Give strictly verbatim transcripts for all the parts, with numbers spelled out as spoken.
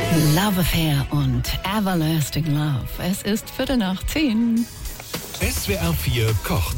Love Affair und Everlasting Love. Es ist Viertel nach zehn. S W R vier kocht.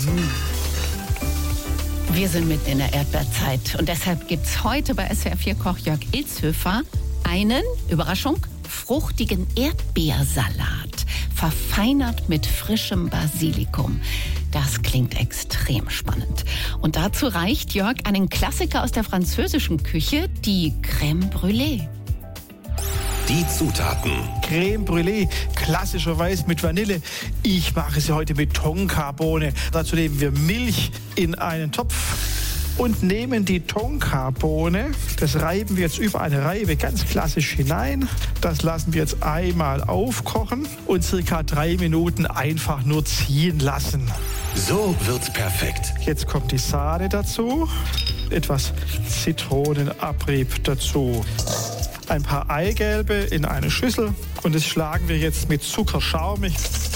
Wir sind mitten in der Erdbeerzeit und deshalb gibt es heute bei S W R vier Koch Jörg Ilzhöfer einen, Überraschung, fruchtigen Erdbeersalat, verfeinert mit frischem Basilikum. Das klingt extrem spannend. Und dazu reicht Jörg einen Klassiker aus der französischen Küche, die Crème Brûlée. Die Zutaten. Crème Brûlée, klassischerweise mit Vanille. Ich mache sie heute mit Tonkabohne. Dazu nehmen wir Milch in einen Topf und nehmen die Tonkabohne. Das reiben wir jetzt über eine Reibe ganz klassisch hinein. Das lassen wir jetzt einmal aufkochen und circa drei Minuten einfach nur ziehen lassen. So wird's perfekt. Jetzt kommt die Sahne dazu, etwas Zitronenabrieb dazu. Ein paar Eigelbe in eine Schüssel und das schlagen wir jetzt mit Zucker schaumig.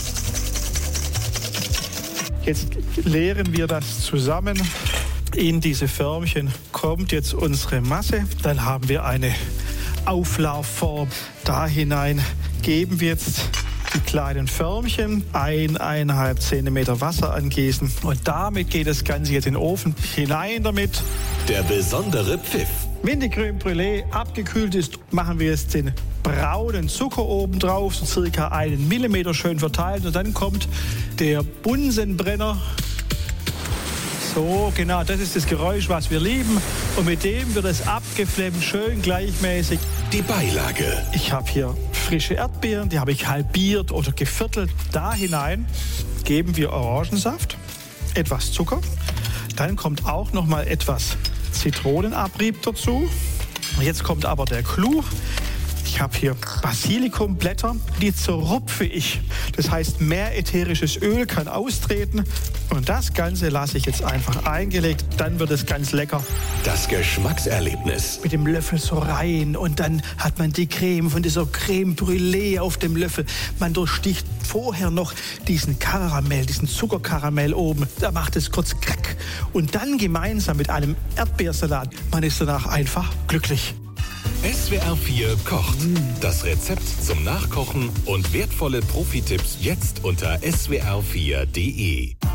Jetzt leeren wir das zusammen. In diese Förmchen kommt jetzt unsere Masse. Dann haben wir eine Auflaufform. Da hinein geben wir jetzt die kleinen Förmchen, ein, eineinhalb Zentimeter Wasser angießen. Und damit geht das Ganze jetzt in den Ofen. Hinein damit. Der besondere Pfiff. Wenn die Crème Brûlée abgekühlt ist, machen wir jetzt den braunen Zucker oben drauf, so circa einen Millimeter schön verteilt. Und dann kommt der Bunsenbrenner. So, genau, das ist das Geräusch, was wir lieben. Und mit dem wird es abgeflammt, schön gleichmäßig. Die Beilage. Ich habe hier frische Erdbeeren, die habe ich halbiert oder geviertelt. Da hinein geben wir Orangensaft, etwas Zucker. Dann kommt auch noch mal etwas Zitronenabrieb dazu. Jetzt kommt aber der Clou. Ich habe hier Basilikumblätter, die zerrupfe ich. Das heißt, mehr ätherisches Öl kann austreten. Und das Ganze lasse ich jetzt einfach eingelegt. Dann wird es ganz lecker. Das Geschmackserlebnis. Mit dem Löffel so rein und dann hat man die Creme von dieser Crème Brûlée auf dem Löffel. Man durchsticht vorher noch diesen Karamell, diesen Zuckerkaramell oben. Da macht es kurz krack. Und dann gemeinsam mit einem Erdbeersalat. Man ist danach einfach glücklich. S W R vier kocht. Das Rezept zum Nachkochen und wertvolle Profi-Tipps jetzt unter S W R vier punkt de.